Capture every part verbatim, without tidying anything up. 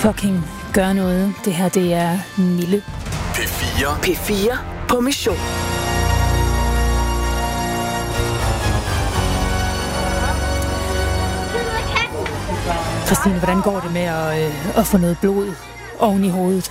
fucking gør noget. Det her, det er Mille. P fire. P fire på mission. Christine, hvordan går det med at, øh, at få noget blod oven i hovedet?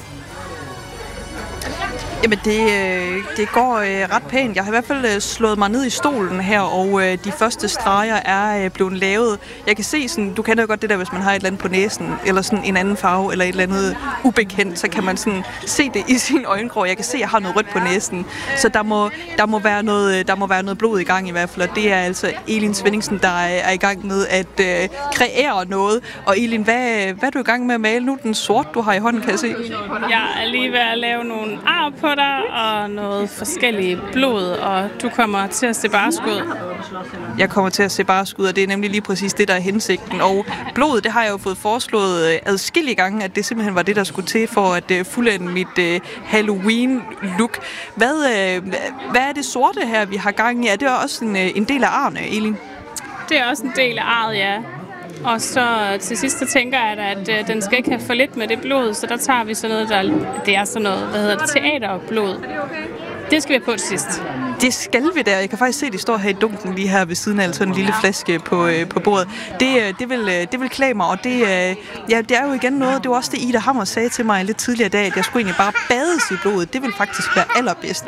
Jamen, det, det går ret pænt. Jeg har i hvert fald slået mig ned i stolen her, og de første streger er blevet lavet. Jeg kan se sådan, du kender jo godt det der, hvis man har et eller andet på næsen, eller sådan en anden farve, eller et eller andet ubekendt, så kan man sådan se det i sin øjenkrog. Jeg kan se, at jeg har noget rødt på næsen, så der må, der må, være, noget, der må være noget blod i gang i hvert fald, og det er altså Elin Svenningsen, der er i gang med at øh, kreere noget. Og Elin, hvad, hvad er du i gang med at male nu? Den sort, du har i hånden, kan jeg se. Jeg er lige ved at lave nogle ar på dig, og noget forskellige blod, og du kommer til at se barsk ud. Jeg kommer til at se barsk ud, og det er nemlig lige præcis det, der er hensigten. Og blodet, det har jeg jo fået foreslået adskillige gange, at det simpelthen var det, der skulle til for at fuldende mit uh, Halloween-look. Hvad, uh, hvad er det sorte her, vi har gang i? Er det også en, en del af arne, Elin? Det er også en del af arret, ja. Og så til sidst så tænker jeg, at øh, den skal ikke have for lidt med det blod, så der tager vi sådan noget, der det er sådan noget, hvad hedder det, teaterblod. Det skal vi på til sidst. Det skal vi der. Jeg kan faktisk se, at de står her i dunken lige her ved siden af sådan en lille flaske på, øh, på bordet. Det, det, vil, det vil klæde mig, og det, øh, ja, det er jo igen noget. Det var også det, Ida Hammer sagde til mig lidt tidligere i dag, at jeg skulle egentlig bare bades i blodet. Det vil faktisk være allerbedst.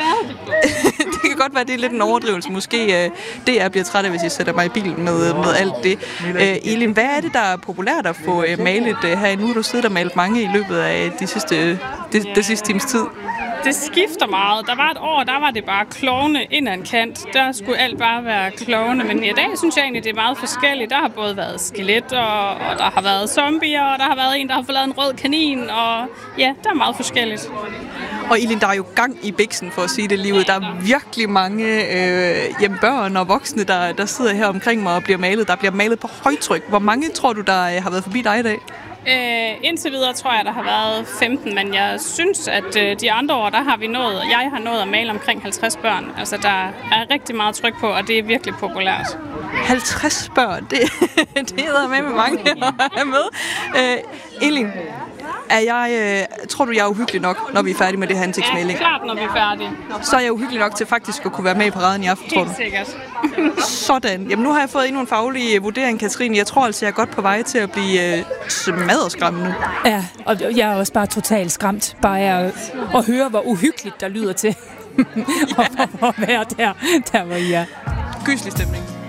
Det kan godt være, det er lidt en overdrivelse. Måske øh, det jeg bliver træt af, hvis jeg sætter mig i bilen med, med alt det. Øh, Elin, hvad er det, der er populært at få øh, malet øh, her? Nu har du siddet og malet mange i løbet af de sidste, det, det sidste times tid. Det skifter meget. Der var et år, der var det bare klovne ind ad en kant. Der skulle alt bare være klovne, men i dag synes jeg egentlig, det er meget forskelligt. Der har både været skelet, og, og der har været zombier, og der har været en, der har fået lavet en rød kanin, og ja, der er meget forskelligt. Og Elin, der er jo gang i biksen, for at sige det livet. Der er virkelig mange øh, jamen, børn og voksne, der, der sidder her omkring mig og bliver malet. Der bliver malet på højtryk. Hvor mange tror du, der øh, har været forbi dig i dag? Øh, indtil videre tror jeg, der har været femten, men jeg synes, at øh, de andre år, der har vi nået, jeg har nået at male omkring halvtreds børn. Altså, der er rigtig meget tryk på, og det er virkelig populært. halvtreds børn, det, det hedder med med mange at have med. Øh, Elin, er jeg, øh, tror du, jeg er uhyggelig nok, når vi er færdige med det her ansigtsmaling? Ja, klart, når vi er færdige. Så er jeg uhyggelig nok til faktisk at kunne være med i paraden i aften, tror du? Helt sikkert. Sådan. Jamen, nu har jeg fået endnu en faglig vurdering, Katrine. Jeg tror altså, jeg er godt på vej til at blive øh, smadderskræmt nu. Ja, og jeg er også bare totalt skræmt. Bare at, at høre, hvor uhyggeligt der lyder til. Ja. Og at være der, der hvor I er. Gyselig stemning.